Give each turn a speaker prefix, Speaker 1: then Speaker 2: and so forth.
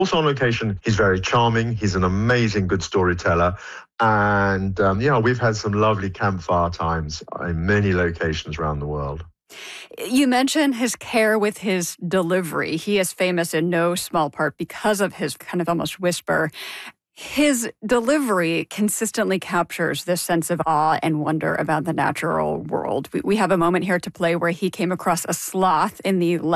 Speaker 1: Also on location, he's very charming. He's an amazing, good storyteller. And we've had some lovely campfire times in many locations around the world.
Speaker 2: You mentioned his care with his delivery. He is famous in no small part because of his kind of almost whisper. His delivery consistently captures this sense of awe and wonder about the natural world. We have a moment here to play where he came across a sloth in the